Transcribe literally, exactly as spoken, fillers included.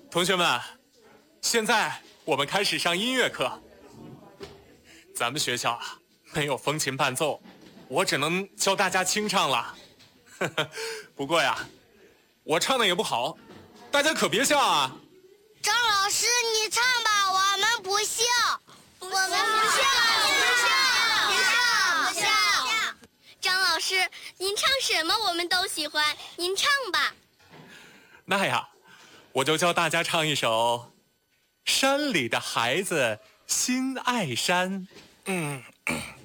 同学们，现在我们开始上音乐课。咱们学校啊，没有风琴伴奏，我只能教大家清唱了。不过呀，我唱的也不好，大家可别笑啊。 张老师，你唱吧，我们不笑，我们不笑，不笑，不笑，不笑。 张老师，您唱什么我们都喜欢，您唱吧。 那呀，我就教大家唱一首《山里的孩子心爱山》。嗯。